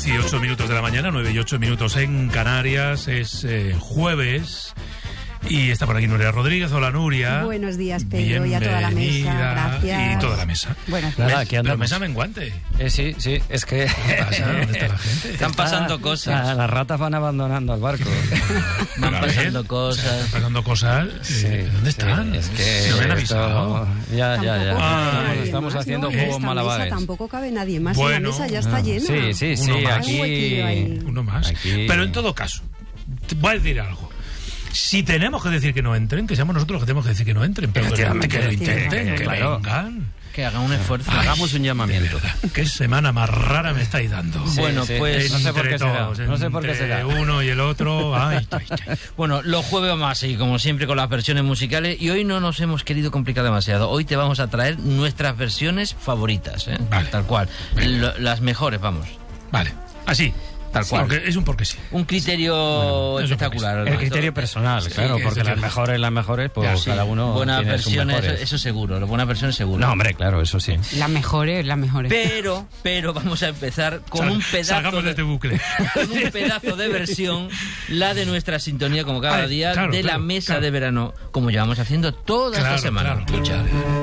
10 y 8 minutos de la mañana, 9 y 8 minutos en Canarias. Es jueves y está por aquí Nuria Rodríguez. Hola, Nuria. Buenos días, Pedro, y a toda la mesa. Gracias. Y toda la mesa. Buenas tardes. Pero mesa menguante. Sí, es que... ¿Qué pasa? ¿Dónde está la gente? Están pasando cosas. Las ratas van abandonando el barco. Van pasando cosas. Están pasando cosas. Sí, ¿Dónde están? Es que ¿No me han avisado? Ya. Estamos Estamos haciendo juegos malabares. Tampoco cabe nadie más. Bueno, La mesa ya está llena. Sí, Uno más. aquí... Uno más. Aquí. Pero en todo caso, te voy a decir algo. Si tenemos que decir que no entren, que seamos nosotros los que tenemos que decir que no entren, pero que lo intenten, que claro. vengan. Que hagan un esfuerzo. Hagamos un llamamiento. Qué semana más rara me estáis dando. Sí, Bueno, sí. pues no sé por qué será. todos, No sé por qué será. Uno y el otro. Ay. Bueno, los jueves vamos a seguir, como siempre, con las versiones musicales. Y hoy no nos hemos querido complicar demasiado. Hoy te vamos a traer nuestras versiones favoritas, ¿eh? Vale. Tal cual. Las mejores, vamos. Vale, así. Tal cual. Es un porque sí. Un criterio espectacular. El criterio personal, Sí, claro, porque es las mejores, pues Ya, sí. cada uno Buenas tiene sus versiones, mejores. eso seguro. Las buenas versiones seguro. No, hombre, claro, eso sí. Las mejores. Pero vamos a empezar con un pedazo Salgamos de este bucle. con un pedazo de versión, la de nuestra sintonía, como cada Ay, día, claro, de la claro, mesa claro. de verano, como llevamos haciendo toda esta semana. Claro. Escucha.